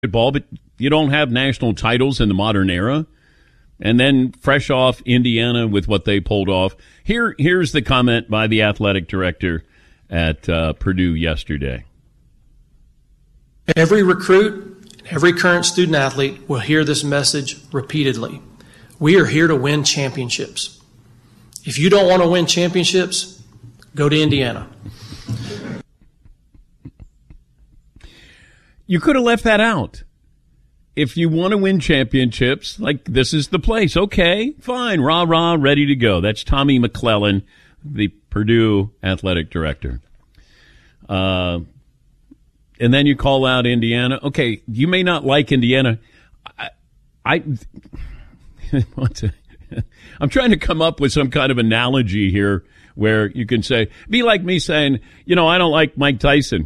ball, but you don't have national titles in the modern era. And then fresh off Indiana with what they pulled off. Here's the comment by the athletic director at Purdue yesterday. Every recruit, every current student athlete will hear this message repeatedly. We are here to win championships. If you don't want to win championships, go to Indiana. You could have left that out. If you want to win championships, like, this is the place. Okay, fine, rah, ready to go. That's Tommy McClellan, the Purdue athletic director. And then you call out Indiana. Okay, you may not like Indiana. I'm trying to come up with some kind of analogy here where you can say, be like me saying, I don't like Mike Tyson,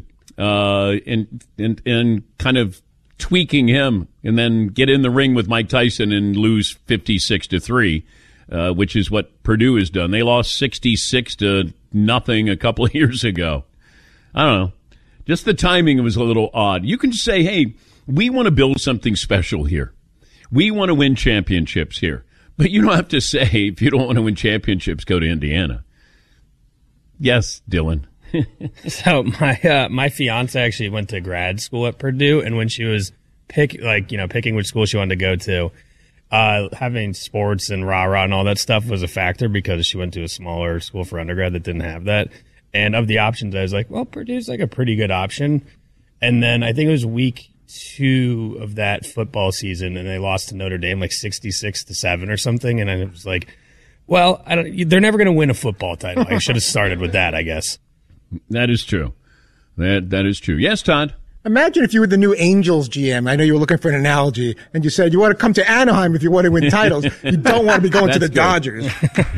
and kind of tweaking him, and then get in the ring with Mike Tyson and lose 56-3, which is what Purdue has done. They lost 66-0 a couple of years ago. I don't know. Just the timing was a little odd. You can say, hey, we want to build something special here. We want to win championships here. But you don't have to say, if you don't want to win championships, go to Indiana. Yes, Dylan. So my fiance actually went to grad school at Purdue, and when she was picking which school she wanted to go to, having sports and rah and all that stuff was a factor because she went to a smaller school for undergrad that didn't have that. And of the options, I was like, well, Purdue's like a pretty good option. And then I think it was week 2 of that football season, and they lost to Notre Dame like 66-7 or something. And I was like, well, they're never going to win a football title. I should have started with that, I guess. That is true. That is true. Yes, Todd? Imagine if you were the new Angels GM. I know you were looking for an analogy, and you said you want to come to Anaheim if you want to win titles. You don't want to be going to the Dodgers.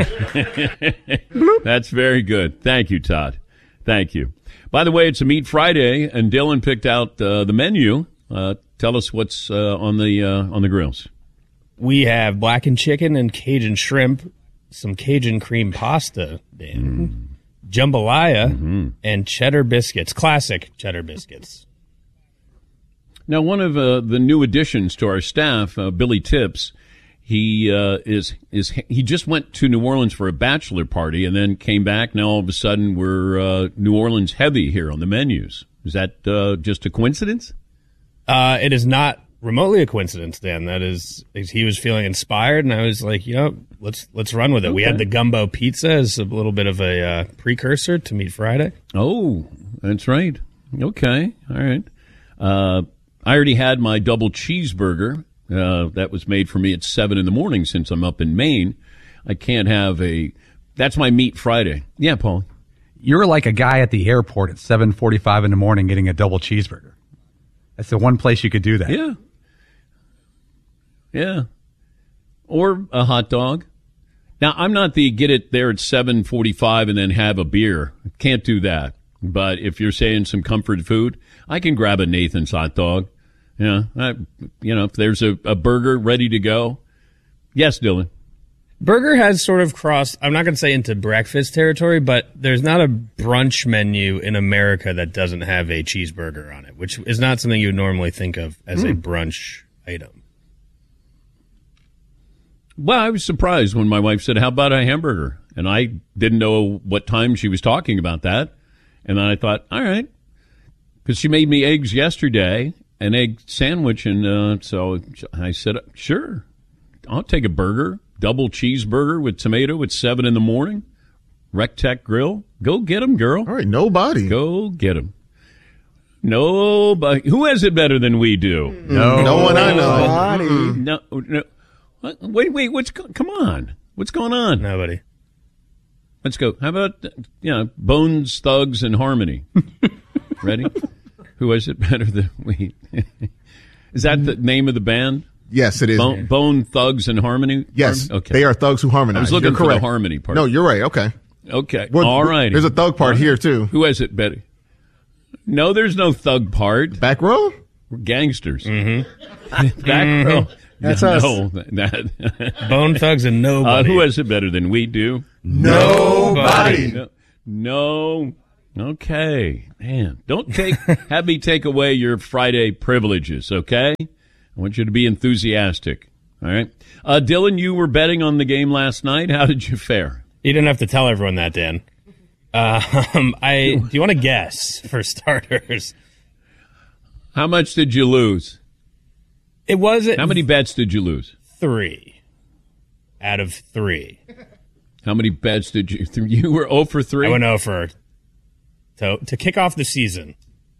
That's very good. Thank you, Todd. Thank you. By the way, it's a Meat Friday, and Dylan picked out the menu. Tell us what's on the grills. We have blackened chicken and Cajun shrimp, some Cajun cream pasta, Dan. Jambalaya, and cheddar biscuits, classic cheddar biscuits. Now, one of the new additions to our staff, Billy Tips, he just went to New Orleans for a bachelor party and then came back. Now, all of a sudden, we're New Orleans heavy here on the menus. Is that just a coincidence? It is not remotely a coincidence, Dan. That is, he was feeling inspired, and I was like, let's run with it. Okay. We had the gumbo pizza as a little bit of a precursor to Meat Friday. Oh, that's right. Okay, all right. I already had my double cheeseburger. That was made for me at 7 a.m. since I'm up in Maine. I can't have that's my Meat Friday. Yeah, Paul. You're like a guy at the airport at 7:45 in the morning getting a double cheeseburger. That's the one place you could do that. Yeah. Yeah. Or a hot dog. Now, I'm not the get it there at 7:45 and then have a beer. Can't do that. But if you're saying some comfort food, I can grab a Nathan's hot dog. Yeah. If there's a burger ready to go. Yes, Dylan. Burger has sort of crossed, I'm not going to say into breakfast territory, but there's not a brunch menu in America that doesn't have a cheeseburger on it, which is not something you would normally think of as a brunch item. Well, I was surprised when my wife said, how about a hamburger? And I didn't know what time she was talking about that. And then I thought, all right, because she made me eggs yesterday, an egg sandwich. And so I said, sure, I'll take a burger. Double cheeseburger with tomato at 7 a.m. Rec-Tec Grill. Go get them, girl. All right, nobody. Go get them. Nobody. Who has it better than we do? No one I know. No. Wait. Come on. What's going on? Nobody. Let's go. How about, Bones, Thugs, and Harmony? Ready? Who has it better than we? Is that the name of the band? Yes, it is. Bone Thugs and Harmony? Yes. Okay. They are thugs who harmonize. I was looking for the harmony part. No, you're right. Okay. All right. There's a thug part here, too. Who has it better? No, there's no thug part. Back row? We're gangsters. Mm-hmm. Back row. That's us. Bone Thugs and nobody. Who has it better than we do? Nobody. No. Okay, man. Don't have me take away your Friday privileges, okay? I want you to be enthusiastic, all right? Dylan, you were betting on the game last night. How did you fare? You didn't have to tell everyone that, Dan. Do you want to guess for starters? How much did you lose? It wasn't. How many bets did you lose? 3 out of 3. How many bets did you? You were 0 for 3. I went 0 for to kick off the season.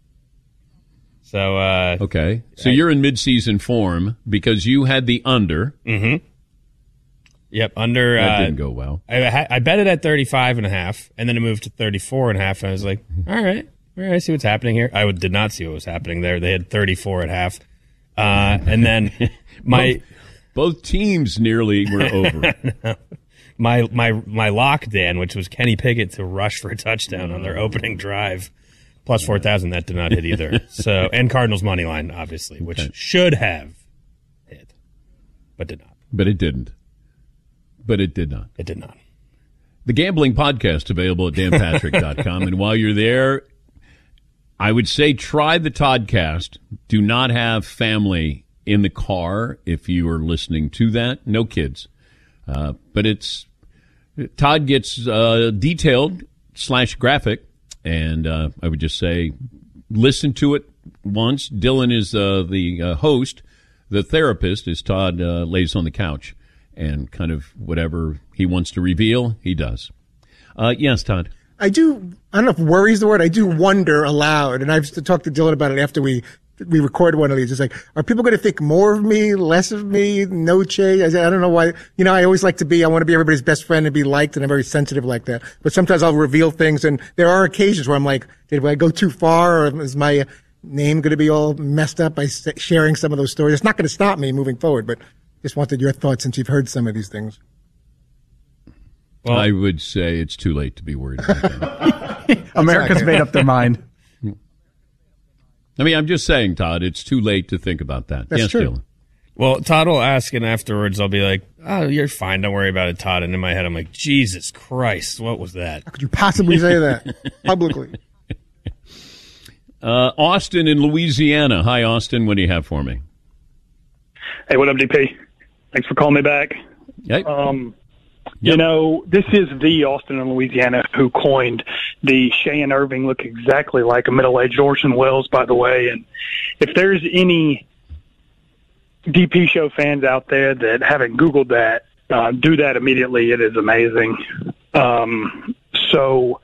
So okay, so you're in mid-season form because you had the under. Mm-hmm. Yep, under. That didn't go well. I bet it at 35.5, and then it moved to 34.5, and I was like, all right, I see what's happening here. I did not see what was happening there. They had 34 at half, and then both teams nearly were over. No. My lock, Dan, which was Kenny Pickett to rush for a touchdown on their opening drive, plus 4,000, that did not hit either. So, and Cardinals money line, obviously, which should have hit, but did not. But it didn't. But it did not. It did not. The Gambling Podcast available at danpatrick.com. And while you're there, I would say try the Toddcast. Do not have family in the car if you are listening to that. No kids. But Todd gets detailed / graphic, and I would just say listen to it once. Dylan is the host. The therapist is Todd lays on the couch, and kind of whatever he wants to reveal, he does. Yes, Todd. I don't know if worry is the word. I do wonder aloud, and I've talked to Dylan about it after we recorded one of these. It's like, are people going to think more of me, less of me, no change? I don't know why. I always like I want to be everybody's best friend and be liked, and I'm very sensitive like that. But sometimes I'll reveal things, and there are occasions where I'm like, did I go too far, or is my name going to be all messed up by sharing some of those stories? It's not going to stop me moving forward, but just wanted your thoughts since you've heard some of these things. Well, I would say it's too late to be worried about that. America's made up their mind. I mean, I'm just saying, Todd, it's too late to think about that. That's yes, true. Dylan. Well, Todd will ask, and afterwards I'll be like, oh, you're fine. Don't worry about it, Todd. And in my head, I'm like, Jesus Christ, what was that? How could you possibly say that publicly? Austin in Louisiana. Hi, Austin. What do you have for me? Hey, what up, DP? Thanks for calling me back. Hey. You know, this is the Austin in Louisiana who coined the Shea and Irving look exactly like a middle-aged Orson Welles, by the way. And if there's any DP show fans out there that haven't Googled that, do that immediately. It is amazing. So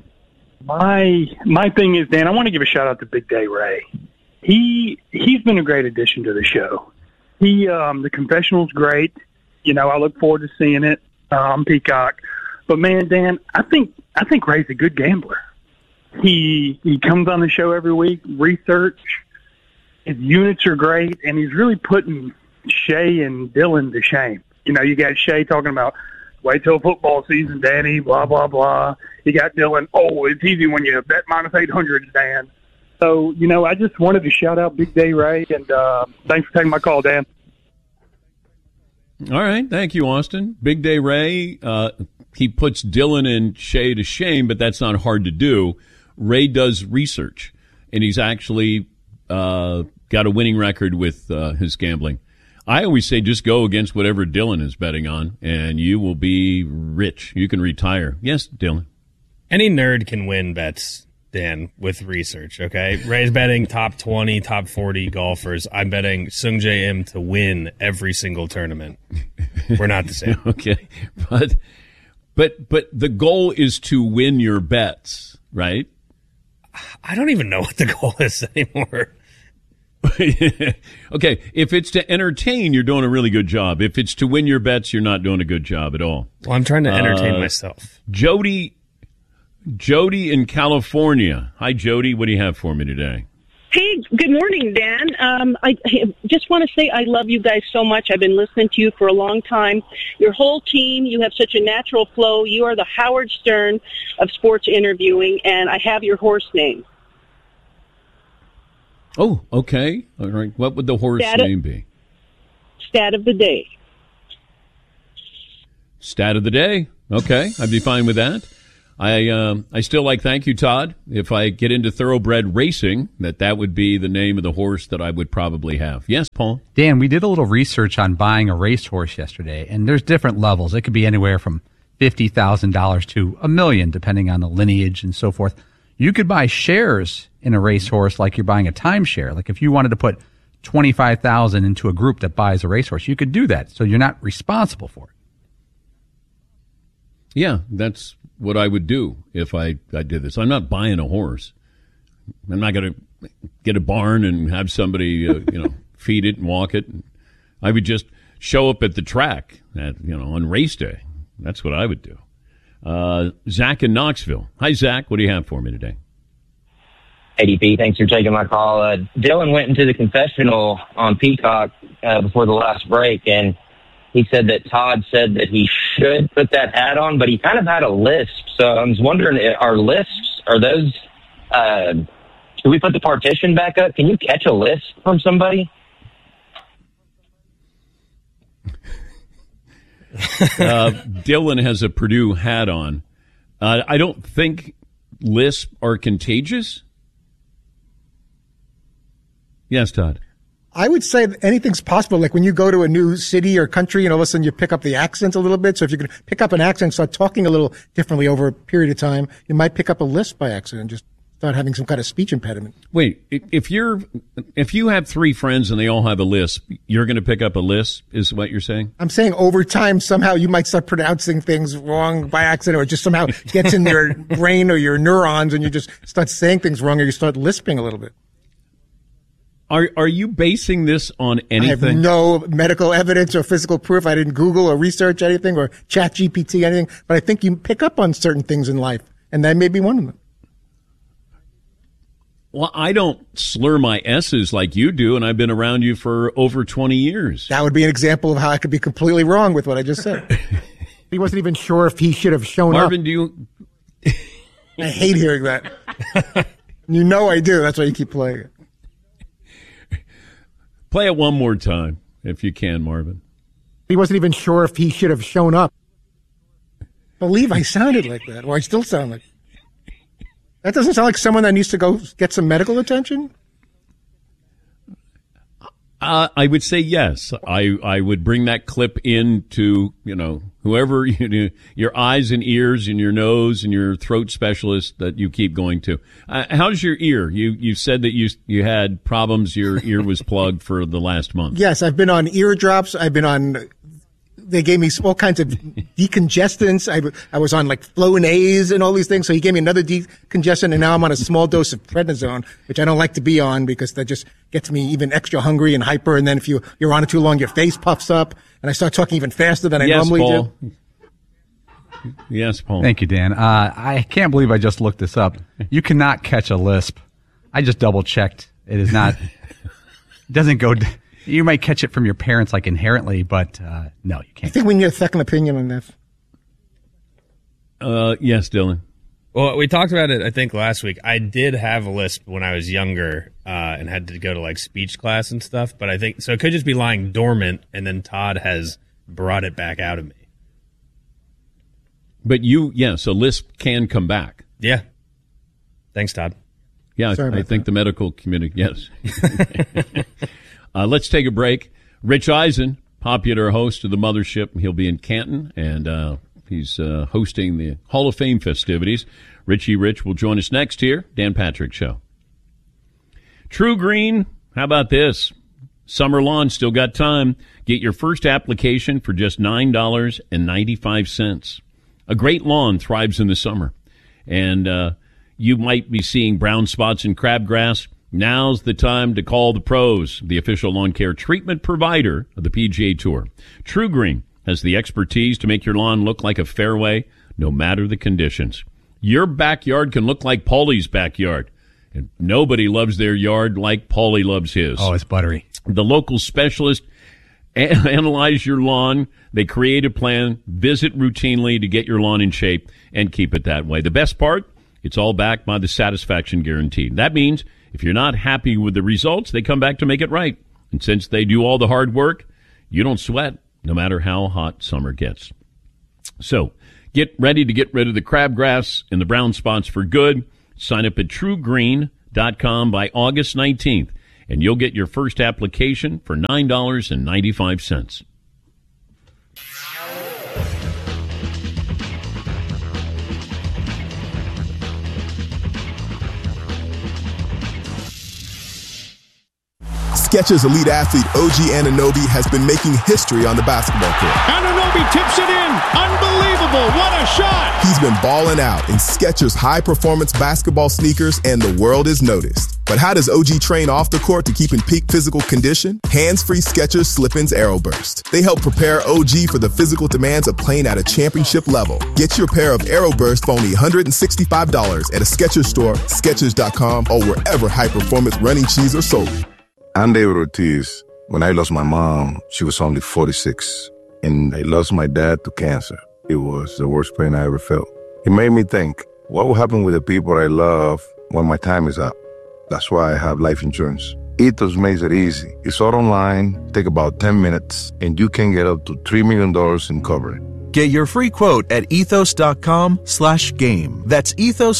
my thing is, Dan, I want to give a shout-out to Big Day Ray. He's been a great addition to the show. The confessional's great. I look forward to seeing it on Peacock. But man, Dan, I think Ray's a good gambler. He comes on the show every week, research. His units are great, and he's really putting Shea and Dylan to shame. You got Shea talking about wait till football season, Danny, blah, blah, blah. You got Dylan, it's easy when you bet minus 800, Dan. So, I just wanted to shout out Big Day Ray, and thanks for taking my call, Dan. All right. Thank you, Austin. Big Day Ray, he puts Dylan and Shea to shame, but that's not hard to do. Ray does research, and he's actually got a winning record with his gambling. I always say just go against whatever Dylan is betting on, and you will be rich. You can retire. Yes, Dylan. Any nerd can win bets, Dan, with research, okay? Ray's betting top 20, top 40 golfers. I'm betting Sungjae Im to win every single tournament. We're not the same. Okay. But the goal is to win your bets, right? I don't even know what the goal is anymore. Okay, if it's to entertain, you're doing a really good job. If it's to win your bets, you're not doing a good job at all. Well, I'm trying to entertain myself. Jody in California. Hi, Jody. What do you have for me today? Hey, good morning, Dan. I just want to say I love you guys so much. I've been listening to you for a long time. Your whole team, you have such a natural flow. You are the Howard Stern of sports interviewing, and I have your horse name. Oh, okay. All right. What would the horse name be? Stat of the day. Stat of the day. Okay. I'd be fine with that. I still like Thank You, Todd. If I get into thoroughbred racing, that would be the name of the horse that I would probably have. Yes, Paul? Dan, we did a little research on buying a racehorse yesterday, and there's different levels. It could be anywhere from $50,000 to $1 million, depending on the lineage and so forth. You could buy shares in a racehorse like you're buying a timeshare. Like if you wanted to put $25,000 into a group that buys a racehorse, you could do that. So you're not responsible for it. Yeah, that's what I would do if I did this. I'm not buying a horse. I'm not going to get a barn and have somebody, feed it and walk it. I would just show up at the track on race day. That's what I would do. Zach in Knoxville. Hi, Zach. What do you have for me today? ADP, thanks for taking my call. Dylan went into the confessional on Peacock before the last break, and he said that Todd said that he should put that hat on, but he kind of had a lisp. So I was wondering, are lisps, are those, should we put the partition back up? Can you catch a lisp from somebody? Dylan has a Purdue hat on. I don't think lisp are contagious. Yes, Todd. I would say that anything's possible. Like when you go to a new city or country and all of a sudden you pick up the accent a little bit. So if you can pick up an accent, start talking a little differently over a period of time, you might pick up a lisp by accident, just start having some kind of speech impediment. Wait, if you have three friends and they all have a lisp, you're going to pick up a lisp, is what you're saying? I'm saying over time, somehow you might start pronouncing things wrong by accident, or just somehow gets in your brain or your neurons and you just start saying things wrong, or you start lisping a little bit. Are you basing this on anything? I have no medical evidence or physical proof. I didn't Google or research anything or chat GPT anything, but I think you pick up on certain things in life, and that may be one of them. Well, I don't slur my S's like you do, and I've been around you for over 20 years. That would be an example of how I could be completely wrong with what I just said. He wasn't even sure if he should have shown Marvin, up. do you? I hate hearing that. You know I do. That's why you keep playing it. Play it one more time, if you can, Marvin. He wasn't even sure if he should have shown up. I believe I sounded like that, or I still sound like that. Doesn't sound like someone that needs to go get some medical attention. I would say yes. I would bring that clip into, whoever, your eyes and ears and your nose and your throat specialist that you keep going to. How's your ear? You said that you had problems. Your ear was plugged for the last month. Yes, I've been on ear drops. I've been on, they gave me all kinds of decongestants. I was on like Flonase and all these things. So he gave me another decongestant, and now I'm on a small dose of prednisone, which I don't like to be on because that just gets me even extra hungry and hyper. And then if you're on it too long, your face puffs up, and I start talking even faster than I normally do. Yes, Paul. Thank you, Dan. I can't believe I just looked this up. You cannot catch a lisp. I just double checked. It is not. It doesn't go. You might catch it from your parents, like inherently, but no, you can't. I think we need a second opinion on this. Yes, Dylan. Well, we talked about it, I think, last week. I did have a lisp when I was younger and had to go to, like, speech class and stuff. But I think, so it could just be lying dormant, and then Todd has brought it back out of me. But so lisp can come back. Yeah. Thanks, Todd. Yeah, I think the medical community, yes. Let's take a break. Rich Eisen, popular host of the Mothership. He'll be in Canton, and he's hosting the Hall of Fame festivities. Richie Rich will join us next here. Dan Patrick Show. True Green, how about this? Summer lawn, still got time. Get your first application for just $9.95. A great lawn thrives in the summer. And you might be seeing brown spots in crabgrass. Now's the time to call the pros, the official lawn care treatment provider of the PGA Tour. True Green has the expertise to make your lawn look like a fairway, no matter the conditions. Your backyard can look like Paulie's backyard, and nobody loves their yard like Paulie loves his. Oh, it's buttery. The local specialist analyze your lawn. They create a plan, visit routinely to get your lawn in shape, and keep it that way. The best part, it's all backed by the satisfaction guarantee. That means if you're not happy with the results, they come back to make it right. And since they do all the hard work, you don't sweat, no matter how hot summer gets. So, Get ready to get rid of the crabgrass and the brown spots for good. Sign up at TrueGreen.com by August 19th, and you'll get your first application for $9.95. Skechers Elite Athlete OG Anunoby has been making history on the basketball court. Anunoby tips it in. Unbelievable. What a shot. He's been balling out in Skechers high-performance basketball sneakers, and the world has noticed. But how does OG train off the court to keep in peak physical condition? Hands-free Skechers Slip-ins AeroBurst. They help prepare OG for the physical demands of playing at a championship level. Get your pair of AeroBurst for only $165 at a Skechers store, Skechers.com, or wherever high-performance running shoes are sold. I'm David Ortiz. When I lost my mom, she was only 46, and I lost my dad to cancer. It was the worst pain I ever felt. It made me think, what will happen with the people I love when my time is up? That's why I have life insurance. Ethos makes it easy. It's all online, take about 10 minutes, and you can get up to $3 million in coverage. Get your free quote at ethos.com/game. That's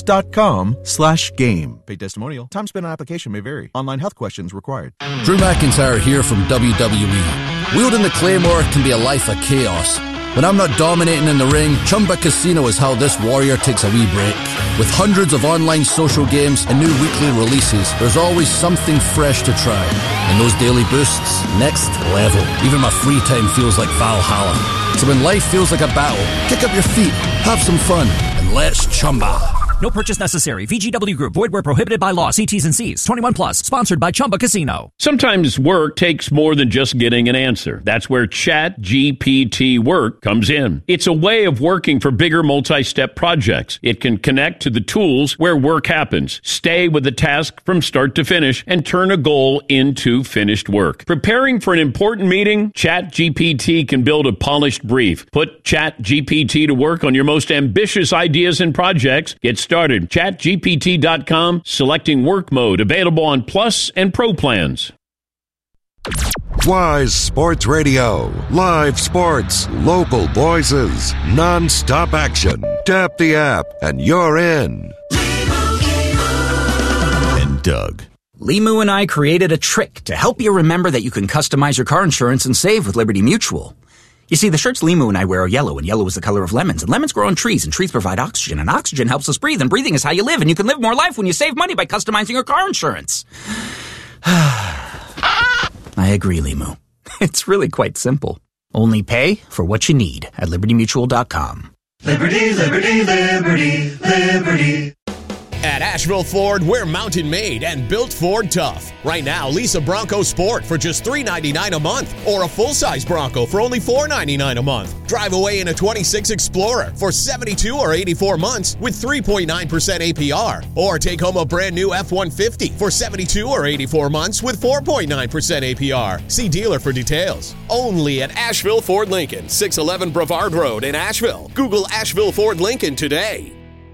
ethos.com/game. Paid testimonial. Time spent on application may vary. Online health questions required. Drew McIntyre here from WWE. Wielding the Claymore can be a life of chaos. When I'm not dominating in the ring, Chumba Casino is how this warrior takes a wee break. With hundreds of online social games and new weekly releases, there's always something fresh to try. And those daily boosts, next level. Even my free time feels like Valhalla. So when life feels like a battle, kick up your feet, have some fun, and let's Chumba. No purchase necessary. VGW Group. Void where prohibited by law. See T's and C's. 21 plus. Sponsored by Chumba Casino. Sometimes work takes more than just getting an answer. That's where ChatGPT Work comes in. It's a way of working for bigger multi-step projects. It can connect to the tools where work happens, stay with the task from start to finish, and turn a goal into finished work. Preparing for an important meeting? ChatGPT can build a polished brief. Put ChatGPT to work on your most ambitious ideas and projects. Get started. ChatGPT.com, selecting work mode, available on Plus and Pro plans. Wise Sports Radio. Live sports, local voices, non-stop action. Tap the app and you're in. And Doug. Limu and I created a trick to help you remember that you can customize your car insurance and save with Liberty Mutual. You see, the shirts Limu and I wear are yellow, and yellow is the color of lemons, and lemons grow on trees, and trees provide oxygen, and oxygen helps us breathe, and breathing is how you live, and you can live more life when you save money by customizing your car insurance. I agree, Limu. It's really quite simple. Only pay for what you need at LibertyMutual.com. Liberty, liberty, liberty, liberty. At Asheville Ford, we're mountain made and built Ford tough. Right now, lease a Bronco Sport for just $399 a month, or a full-size Bronco for only $499 a month. Drive away in a 26 Explorer for 72 or 84 months with 3.9% APR, or take home a brand new F-150 for 72 or 84 months with 4.9% APR. See dealer for details. Only at Asheville Ford Lincoln, 611 Brevard Road in Asheville. Google Asheville Ford Lincoln today.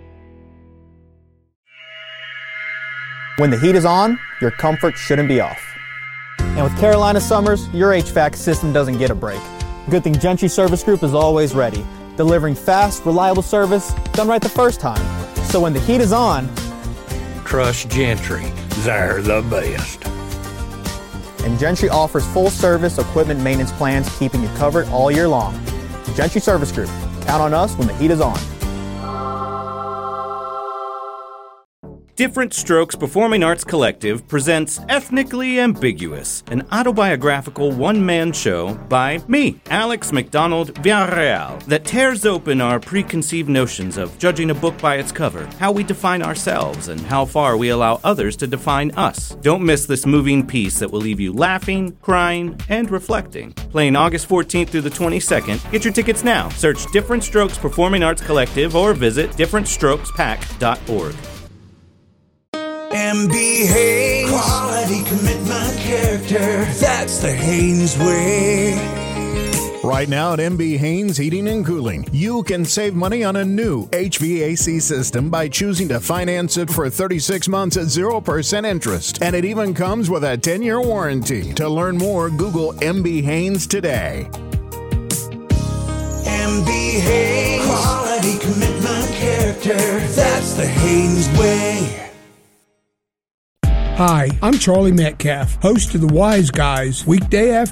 When the heat is on, your comfort shouldn't be off. And with Carolina Summers, your HVAC system doesn't get a break. Good thing Gentry Service Group is always ready, delivering fast, reliable service done right the first time. So when the heat is on, trust Gentry. They're the best. And Gentry offers full service equipment maintenance plans, keeping you covered all year long. Gentry Service Group. Count on us when the heat is on. Different Strokes Performing Arts Collective presents Ethnically Ambiguous, an autobiographical one-man show by me, Alex McDonald Villarreal, that tears open our preconceived notions of judging a book by its cover, how we define ourselves, and how far we allow others to define us. Don't miss this moving piece that will leave you laughing, crying, and reflecting. Playing August 14th through the 22nd. Get your tickets now. Search Different Strokes Performing Arts Collective or visit differentstrokespack.org. MB Haynes. Quality, commitment, character. That's the Haynes way. Right now at MB Haynes Heating and Cooling, you can save money on a new HVAC system by choosing to finance it for 36 months at 0% interest. And it even comes with a 10-year warranty. To learn more, Google MB Haynes today. MB Haynes. Quality, commitment, character. That's the Haynes way. Hi, I'm Charlie Metcalf, host of The Wise Guys, weekday afternoon.